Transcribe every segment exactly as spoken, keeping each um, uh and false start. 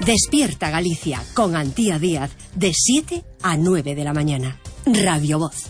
Despierta Galicia con Antía Díaz de siete a nueve de la mañana. Radio Voz.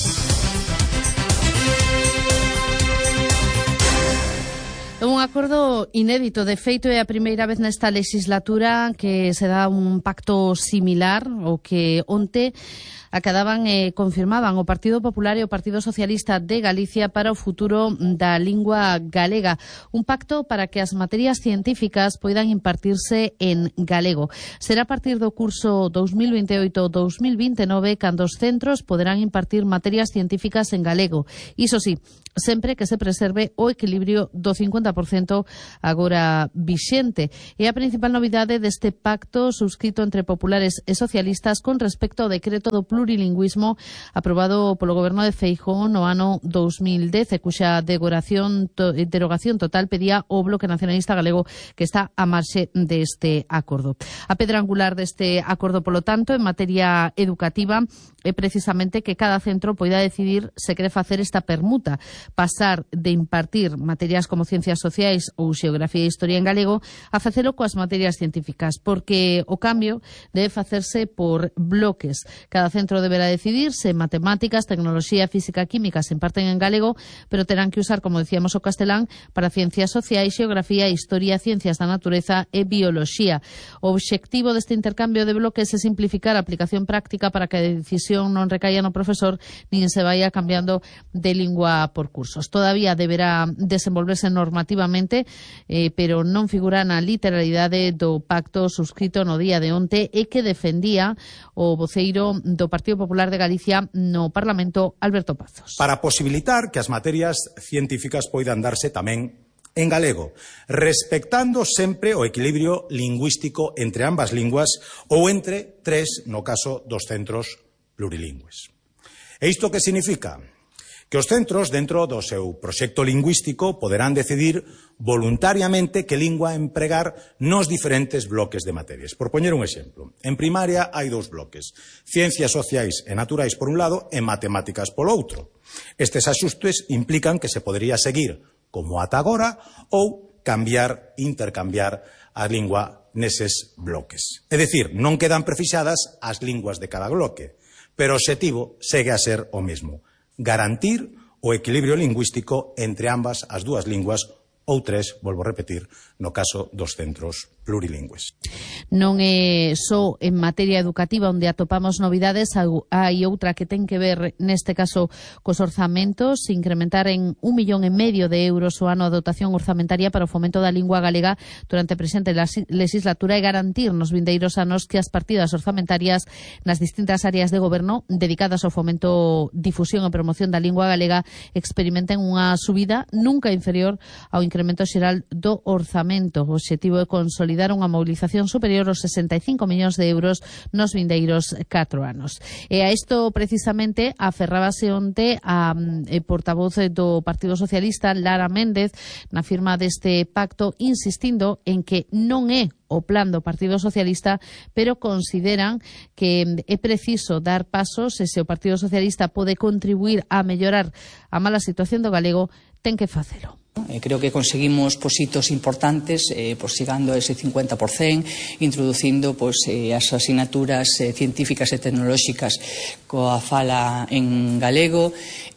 Un acordo inédito, de feito é a primeira vez nesta legislatura que se dá un pacto similar o que onte acadaban e eh, confirmaban o Partido Popular e o Partido Socialista de Galicia para o futuro da lingua galega. Un pacto para que as materias científicas poidan impartirse en galego. Será a partir do curso dos mil veintioito dos mil veintinove cando os centros poderán impartir materias científicas en galego. Iso sí, sempre que se preserve o equilibrio do cincuenta por cento agora vixente. É a principal novidade deste pacto subscrito entre populares e socialistas con respecto ao decreto do plurilingüismo aprobado polo goberno de Feijóo no ano dos mil dez, e cuxa derogación, to, derogación total pedía o Bloque Nacionalista Galego, que está a marxe deste acordo. A pedra angular deste acordo, polo tanto, en materia educativa, é precisamente que cada centro poida decidir se quere facer esta permuta, pasar de impartir materias como ciencias sociais ou xeografía e historia en galego a facelo coas materias científicas, porque o cambio debe facerse por bloques. Cada centro deberá decidir se matemáticas, tecnoloxía, física e química se imparten en galego, pero terán que usar, como decíamos, o castelán para ciencias sociais, xeografía, historia, ciencias da natureza e bioloxía. O obxectivo deste intercambio de bloques é simplificar a aplicación práctica para que a decisión non recaia no profesor nin se vaya cambiando de lingua por cursos. Todavía deberá desenvolverse normativamente, eh, pero non figura na literalidade do pacto suscrito no día de onte e que defendía o voceiro do Partido Popular de Galicia no Parlamento, Alberto Pazos. Para posibilitar que as materias científicas poidan darse tamén en galego, respectando sempre o equilibrio lingüístico entre ambas linguas ou entre tres, no caso dos centros plurilingües. E isto que significa? Que os centros, dentro do seu proxecto lingüístico, poderán decidir voluntariamente que lingua empregar nos diferentes bloques de materias. Por poñer un exemplo, en primaria hai dous bloques, ciencias sociais e naturais por un lado e matemáticas polo outro. Estes axustes implican que se podería seguir como ata agora ou cambiar, intercambiar a lingua neses bloques. É dicir, non quedan prefixadas as linguas de cada bloque, pero o obxectivo segue a ser o mesmo: garantir o equilibrio lingüístico entre ambas as dúas linguas ou tres, volvo a repetir, no caso dos centros plurilingües. Non é só en materia educativa onde atopamos novidades, hai outra que ten que ver neste caso cos orzamentos, incrementar en un millón e medio de euros o ano a dotación orzamentaria para o fomento da lingua galega durante a presente legislatura e garantir nos vindeiros anos que as partidas orzamentarias nas distintas áreas de goberno dedicadas ao fomento, difusión e promoción da lingua galega experimenten unha subida nunca inferior ao incremento xeral do orzamento. O obxectivo é consolidar unha movilización superior aos sesenta e cinco millóns de euros nos vindeiros catro anos. E a isto precisamente aferrábase onte a eh, portavoz do Partido Socialista, Lara Méndez, na firma deste pacto, insistindo en que non é o plan do Partido Socialista, pero consideran que é preciso dar pasos e se o Partido Socialista pode contribuir a mellorar a mala situación do galego, ten que facelo. Eh, creo que conseguimos pues, hitos importantes, eh, pues, llegando a ese cincuenta por cento, introducindo pues, eh, as asignaturas eh, científicas e tecnolóxicas coa fala en galego,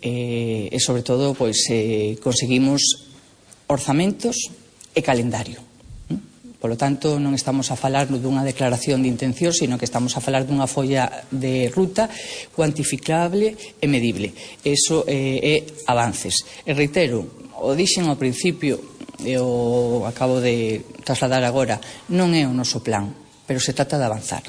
eh, e sobre todo pues, eh, conseguimos orzamentos e calendario. Por lo tanto, non estamos a falar dunha declaración de intención, sino que estamos a falar dunha folla de ruta cuantificable e medible. Eso eh, é avances. E reitero, o dixen ao principio e o acabo de trasladar agora, non é o noso plan, pero se trata de avanzar.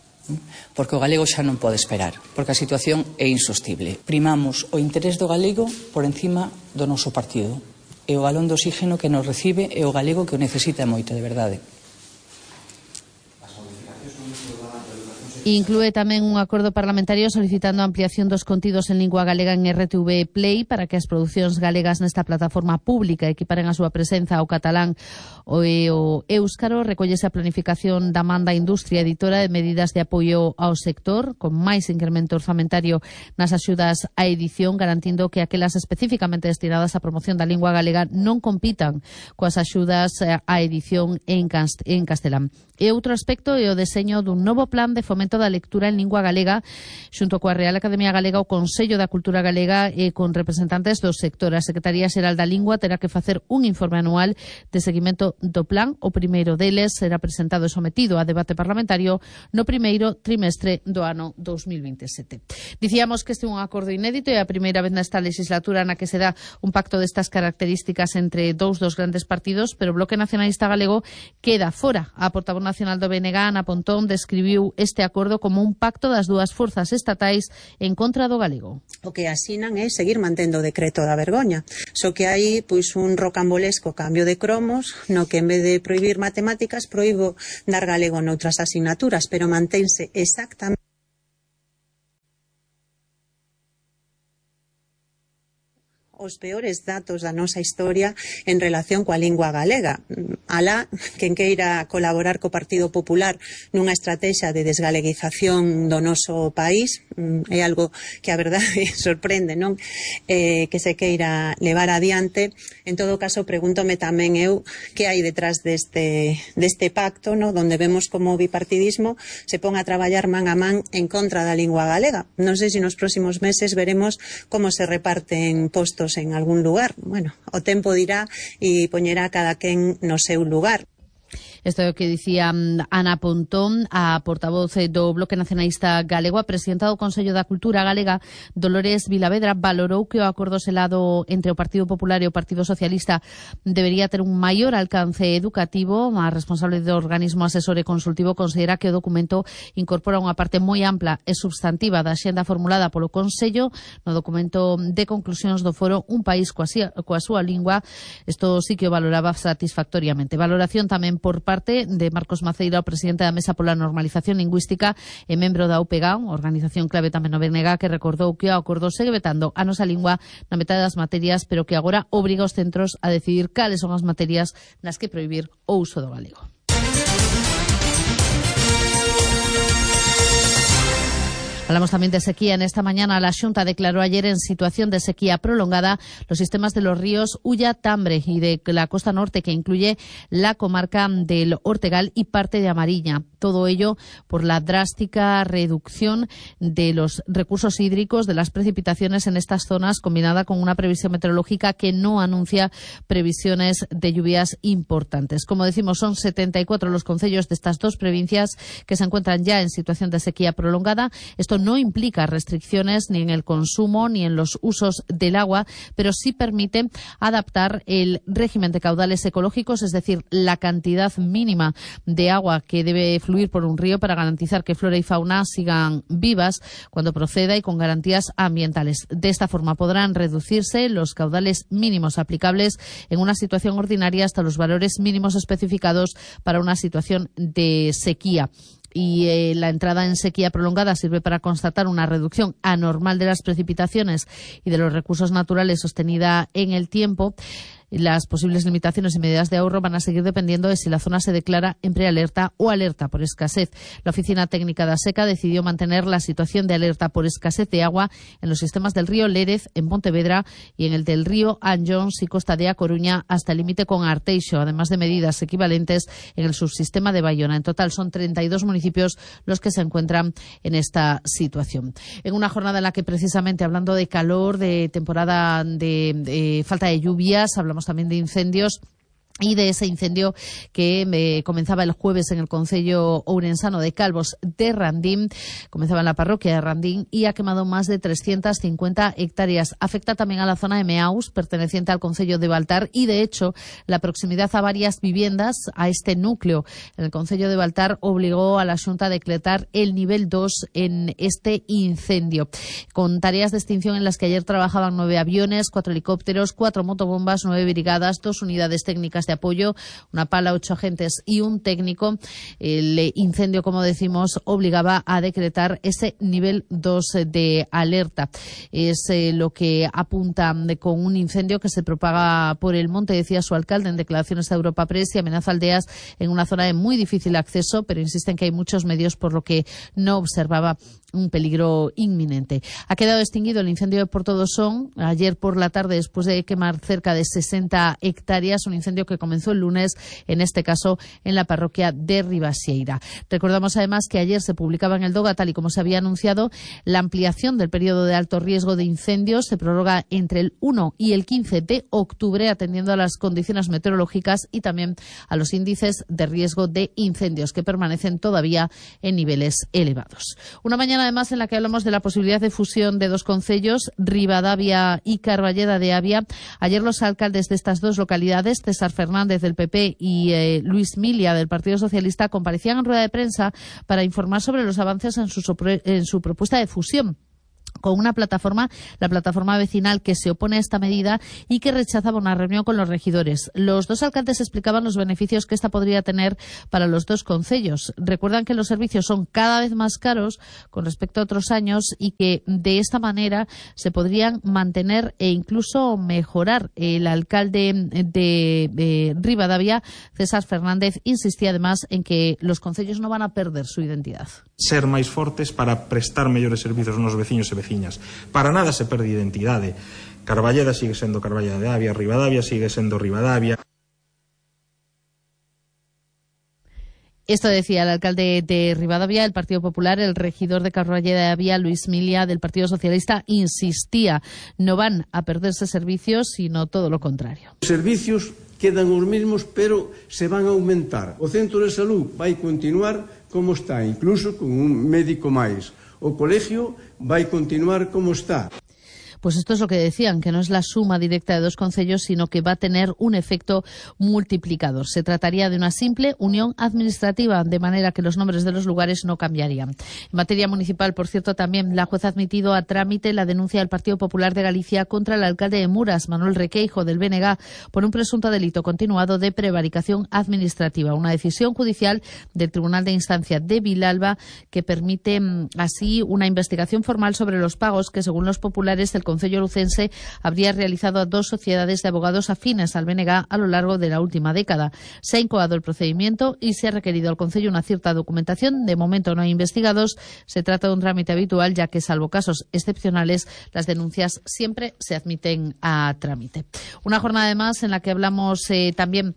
Porque o galego xa non pode esperar, porque a situación é insostible. Primamos o interés do galego por encima do noso partido. E o balón de oxígeno que nos recibe é o galego que o necesita moito, de verdade. Inclúe tamén un acordo parlamentario solicitando a ampliación dos contidos en lingua galega en R T V Play para que as producións galegas nesta plataforma pública equiparen a súa presenza ao catalán o, o éuscaro. Recollese a planificación da man da industria editora de medidas de apoio ao sector, con máis incremento orzamentario nas axudas á edición, garantindo que aquelas especificamente destinadas á promoción da lingua galega non compitan coas axudas á edición en, cast en castelán. E outro aspecto é o deseño dun novo plan de fomento da lectura en lingua galega xunto coa Real Academia Galega, o Consello da Cultura Galega e con representantes do sector. A Secretaría Xeral da Lingua terá que facer un informe anual de seguimento do plan. O primeiro deles será presentado e sometido a debate parlamentario no primeiro trimestre do ano dos mil veintisiete. Dicíamos que este é un acordo inédito e a primeira vez nesta legislatura na que se dá un pacto destas características entre dous dos grandes partidos, pero o Bloque Nacionalista Galego queda fora. A portavoz nacional do B N G, Ana Pontón, describiu este acordo como un pacto das dúas forzas estatais en contra do galego. O que asinan é seguir mantendo o decreto da vergoña, só que hai pois un rocambolesco cambio de cromos no que en vez de prohibir matemáticas proíbo dar galego noutras asignaturas, pero mantense exactamente os peores datos da nosa historia en relación coa lingua galega. Alá, quen queira colaborar co Partido Popular nunha estrategia de desgaleguización do noso país, é algo que a verdade sorprende, non? Eh, que se queira levar adiante. En todo caso, pregúntome tamén eu que hai detrás deste, deste pacto, no? Donde vemos como o bipartidismo se pon a traballar man a man en contra da lingua galega. Non sei se nos próximos meses veremos como se reparten postos en algún lugar. Bueno, o tempo dirá e poñerá cada quen no seu lugar. Isto é o que dicía Ana Pontón, a portavoz do Bloque Nacionalista Galego. A presidenta do Consello da Cultura Galega, Dolores Vilavedra, valorou que o acordo selado entre o Partido Popular e o Partido Socialista debería ter un maior alcance educativo. A responsable do organismo asesor e consultivo considera que o documento incorpora unha parte moi ampla e substantiva da axenda formulada polo Consello no documento de conclusións do foro Un país coa, coa súa lingua. Isto sí que o valoraba satisfactoriamente. Valoración tamén por parte de Marcos Maceira, o presidente da Mesa pola Normalización Lingüística e membro da U P G A, organización clave tamén no B N G, que recordou que o acordo segue vetando a nosa lingua na metade das materias, pero que agora obriga os centros a decidir cales son as materias nas que prohibir o uso do galego. Hablamos también de sequía. En esta mañana la Xunta declaró ayer en situación de sequía prolongada los sistemas de los ríos Ulla, Tambre y de la costa norte, que incluye la comarca del Ortegal y parte de Amariña. Todo ello por la drástica reducción de los recursos hídricos, de las precipitaciones en estas zonas, combinada con una previsión meteorológica que no anuncia previsiones de lluvias importantes. Como decimos, son setenta y cuatro los concellos de estas dos provincias que se encuentran ya en situación de sequía prolongada. Esto no implica restricciones ni en el consumo ni en los usos del agua, pero sí permite adaptar el régimen de caudales ecológicos, es decir, la cantidad mínima de agua que debe fluir por un río para garantizar que flora y fauna sigan vivas cuando proceda y con garantías ambientales. De esta forma podrán reducirse los caudales mínimos aplicables en una situación ordinaria hasta los valores mínimos especificados para una situación de sequía. Y eh, la entrada en sequía prolongada sirve para constatar una reducción anormal de las precipitaciones y de los recursos naturales sostenida en el tiempo. Las posibles limitaciones y medidas de ahorro van a seguir dependiendo de si la zona se declara en prealerta o alerta por escasez. La Oficina Técnica da Seca decidió mantener la situación de alerta por escasez de agua en los sistemas del río Lérez, en Pontevedra, y en el del río Anllóns y Costa de A Coruña, hasta el límite con Arteixo, además de medidas equivalentes en el subsistema de Bayona. En total son treinta y dos municipios los que se encuentran en esta situación. En una jornada en la que, precisamente, hablando de calor, de temporada de, de falta de lluvias, hablamos también de incendios. Y de ese incendio que eh, comenzaba el jueves en el concello ourensano de Calvos de Randín, comenzaba en la parroquia de Randín y ha quemado más de trescientas cincuenta hectáreas. Afecta también a la zona de Meaus, perteneciente al concello de Baltar, y de hecho la proximidad a varias viviendas, a este núcleo en el concello de Baltar, obligó a la Xunta a decretar el nivel dos en este incendio, con tareas de extinción en las que ayer trabajaban nueve aviones, cuatro helicópteros, cuatro motobombas, nueve brigadas, dos unidades técnicas de apoyo, una pala, ocho agentes y un técnico. El incendio, como decimos, obligaba a decretar ese nivel dos de alerta. Es eh, lo que apunta de, con un incendio que se propaga por el monte, decía su alcalde en declaraciones a Europa Press, y amenaza aldeas en una zona de muy difícil acceso, pero insisten que hay muchos medios, por lo que no observaba un peligro inminente. Ha quedado extinguido el incendio de Portodosón ayer por la tarde, después de quemar cerca de sesenta hectáreas, un incendio que comenzó el lunes, en este caso en la parroquia de Ribasieira. Recordamos además que ayer se publicaba en el DOGA, tal y como se había anunciado, la ampliación del periodo de alto riesgo de incendios. Se prorroga entre el uno y el quince de octubre, atendiendo a las condiciones meteorológicas y también a los índices de riesgo de incendios, que permanecen todavía en niveles elevados. Una mañana además en la que hablamos de la posibilidad de fusión de dos concellos, Ribadavia y Carballeda de Avia. Ayer los alcaldes de estas dos localidades, César Fernández del P P y eh, Luis Milia del Partido Socialista, comparecían en rueda de prensa para informar sobre los avances en su, en su propuesta de fusión, con una plataforma, la plataforma vecinal, que se opone a esta medida y que rechazaba una reunión con los regidores. Los dos alcaldes explicaban los beneficios que esta podría tener para los dos concellos. Recuerdan que los servicios son cada vez más caros con respecto a otros años y que de esta manera se podrían mantener e incluso mejorar. El alcalde de, de Ribadavia, César Fernández, insistía además en que los concellos no van a perder su identidad. Ser máis fortes para prestar mellores servizos aos veciños e veciñas. Para nada se perde identidade. Carballeda sigue sendo Carballeda de Avia, Ribadavia sigue sendo Ribadavia. Esto decía el alcalde de Ribadavia, el Partido Popular. El regidor de Carballeda de Avia, Luis Milia, del Partido Socialista, insistía: no van a perderse servicios, sino todo lo contrario. Os servicios quedan os mesmos, pero se van a aumentar. O centro de salud vai continuar como está, incluso con un médico máis. O colegio vai continuar como está. Pues esto es lo que decían, que no es la suma directa de dos concellos, sino que va a tener un efecto multiplicador. Se trataría de una simple unión administrativa, de manera que los nombres de los lugares no cambiarían. En materia municipal, por cierto, también la jueza ha admitido a trámite la denuncia del Partido Popular de Galicia contra el alcalde de Muras, Manuel Requeijo, del B N G, por un presunto delito continuado de prevaricación administrativa. Una decisión judicial del Tribunal de Instancia de Vilalba que permite así una investigación formal sobre los pagos que, según los populares, el Concello lucense habría realizado a dos sociedades de abogados afines al B N G a lo largo de la última década. Se ha incoado el procedimiento y se ha requerido al Concello una cierta documentación. De momento no hay investigados. Se trata de un trámite habitual, ya que, salvo casos excepcionales, las denuncias siempre se admiten a trámite. Una jornada además en la que hablamos eh, también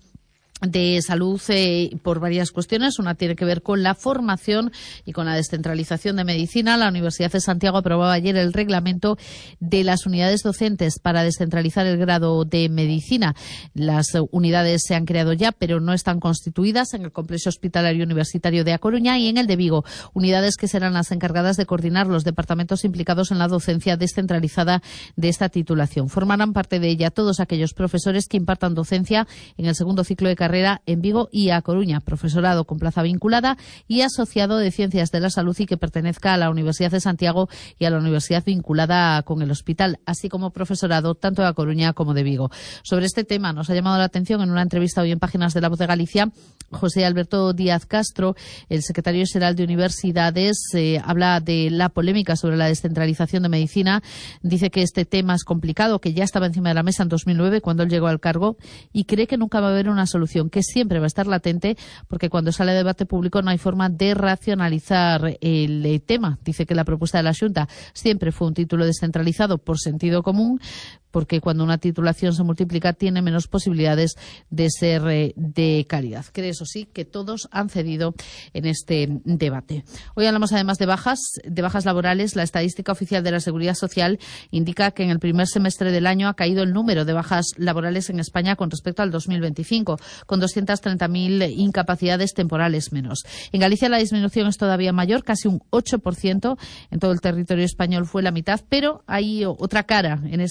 de salud eh, por varias cuestiones. Una tiene que ver con la formación y con la descentralización de medicina. La Universidad de Santiago aprobaba ayer el reglamento de las unidades docentes para descentralizar el grado de medicina. Las unidades se han creado ya, pero no están constituidas en el Complejo Hospitalario Universitario de A Coruña y en el de Vigo. Unidades que serán las encargadas de coordinar los departamentos implicados en la docencia descentralizada de esta titulación. Formarán parte de ella todos aquellos profesores que impartan docencia en el segundo ciclo de carrera en Vigo y A Coruña, profesorado con plaza vinculada y asociado de Ciencias de la Salud y que pertenezca a la Universidad de Santiago y a la universidad vinculada con el hospital, así como profesorado tanto de A Coruña como de Vigo. Sobre este tema nos ha llamado la atención en una entrevista hoy en Páginas de La Voz de Galicia José Alberto Díaz Castro, el secretario general de Universidades. Eh, habla de la polémica sobre la descentralización de medicina. Dice que este tema es complicado, que ya estaba encima de la mesa en dos mil nueve cuando él llegó al cargo y cree que nunca va a haber una solución, que siempre va a estar latente porque cuando sale a debate público no hay forma de racionalizar el eh, tema. Dice que la propuesta de la Xunta siempre fue un título descentralizado por sentido común, porque cuando una titulación se multiplica tiene menos posibilidades de ser eh, de calidad. Cree, eso sí, que todos han cedido en este debate. Hoy hablamos además de bajas, de bajas laborales. La estadística oficial de la Seguridad Social indica que en el primer semestre del año ha caído el número de bajas laborales en España con respecto al dos mil veinticinco, con doscientas treinta mil incapacidades temporales menos. En Galicia la disminución es todavía mayor, casi un ocho por ciento. En todo el territorio español fue la mitad, pero hay otra cara en este dato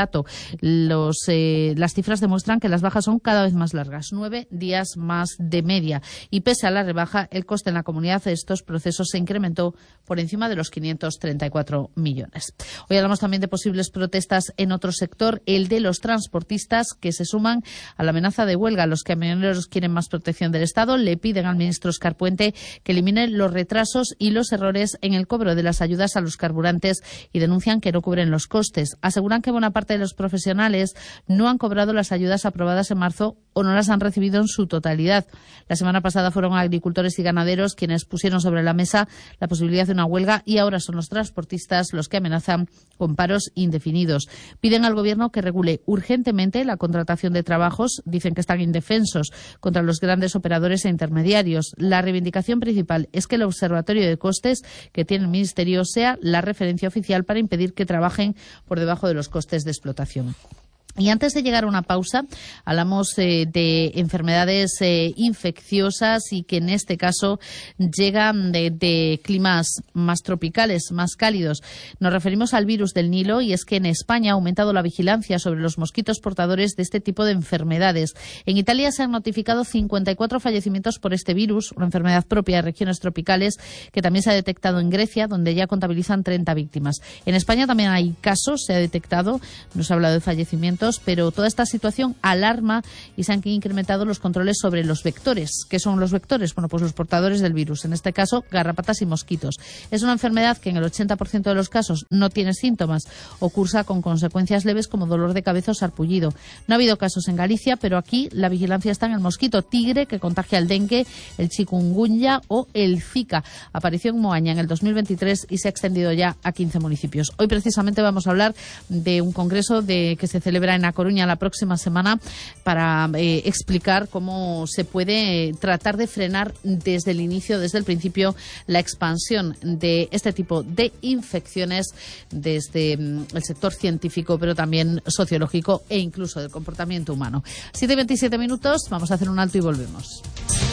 dato. Los, eh, las cifras demuestran que las bajas son cada vez más largas, nueve días más de media. Y pese a la rebaja, el coste en la comunidad de estos procesos se incrementó por encima de los quinientos treinta y cuatro millones. Hoy hablamos también de posibles protestas en otro sector, el de los transportistas, que se suman a la amenaza de huelga. Los camioneros quieren más protección del Estado, le piden al ministro Óscar Puente que elimine los retrasos y los errores en el cobro de las ayudas a los carburantes y denuncian que no cubren los costes. Aseguran que buena parte de los profesionales no han cobrado las ayudas aprobadas en marzo o no las han recibido en su totalidad. La semana pasada fueron agricultores y ganaderos quienes pusieron sobre la mesa la posibilidad de una huelga y ahora son los transportistas los que amenazan con paros indefinidos. Piden al Gobierno que regule urgentemente la contratación de trabajos. Dicen que están indefensos contra los grandes operadores e intermediarios. La reivindicación principal es que el observatorio de costes que tiene el Ministerio sea la referencia oficial para impedir que trabajen por debajo de los costes de explotación. Y antes de llegar a una pausa, hablamos eh, de enfermedades eh, infecciosas y que en este caso llegan de, de climas más tropicales, más cálidos. Nos referimos al virus del Nilo y es que en España ha aumentado la vigilancia sobre los mosquitos portadores de este tipo de enfermedades. En Italia se han notificado cincuenta y cuatro fallecimientos por este virus, una enfermedad propia de regiones tropicales que también se ha detectado en Grecia, donde ya contabilizan treinta víctimas. En España también hay casos, se ha detectado, no se ha hablado de fallecimientos, pero toda esta situación alarma y se han incrementado los controles sobre los vectores. ¿Qué son los vectores? Bueno, pues los portadores del virus, en este caso garrapatas y mosquitos. Es una enfermedad que en el ochenta por ciento de los casos no tiene síntomas o cursa con consecuencias leves como dolor de cabeza o sarpullido. No ha habido casos en Galicia, pero aquí la vigilancia está en el mosquito tigre que contagia el dengue, el chikungunya o el zika. Apareció en Moaña en el dos mil veintitrés y se ha extendido ya a quince municipios. Hoy precisamente vamos a hablar de un congreso de, que se celebra en A Coruña la próxima semana para eh, explicar cómo se puede eh, tratar de frenar desde el inicio, desde el principio, la expansión de este tipo de infecciones desde mm, el sector científico, pero también sociológico e incluso del comportamiento humano. siete y veintisiete minutos, vamos a hacer un alto y volvemos.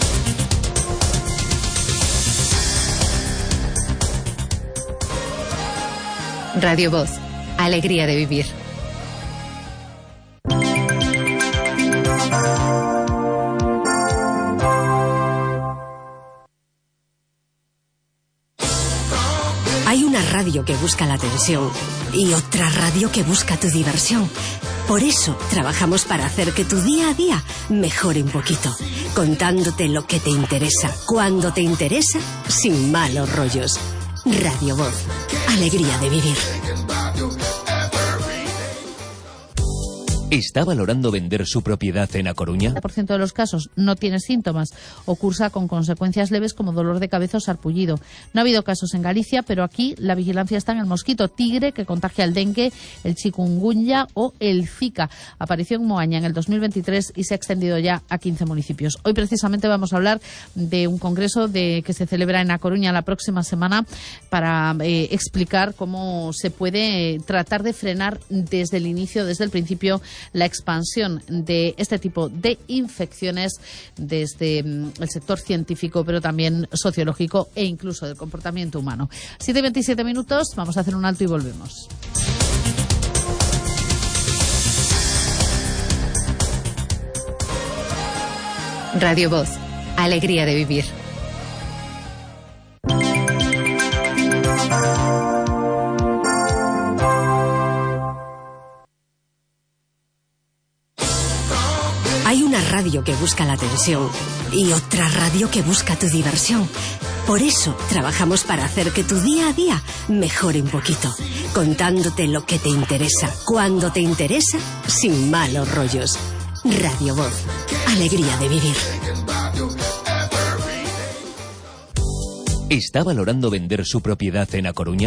Radio Voz, alegría de vivir. Hay una radio que busca la atención y otra radio que busca tu diversión. Por eso trabajamos para hacer que tu día a día mejore un poquito, contándote lo que te interesa, cuando te interesa, sin malos rollos. Radio Voz, alegría de vivir. ¿Está valorando vender su propiedad en A Coruña? El treinta por ciento de los casos no tiene síntomas o cursa con consecuencias leves como dolor de cabeza o sarpullido. No ha habido casos en Galicia, pero aquí la vigilancia está en el mosquito tigre que contagia el dengue, el chikungunya o el zika. Apareció en Moaña en el dos mil veintitrés y se ha extendido ya a quince municipios. Hoy precisamente vamos a hablar de un congreso de, que se celebra en A Coruña la próxima semana para eh, explicar cómo se puede eh, tratar de frenar desde el inicio, desde el principio, la expansión de este tipo de infecciones desde mm, el sector científico, pero también sociológico e incluso del comportamiento humano. siete y veintisiete minutos, vamos a hacer un alto y volvemos. Radio Voz, alegría de vivir. Hay una radio que busca la atención y otra radio que busca tu diversión. Por eso trabajamos para hacer que tu día a día mejore un poquito, contándote lo que te interesa, cuando te interesa, sin malos rollos. Radio Voz, alegría de vivir. ¿Está valorando vender su propiedad en A Coruña?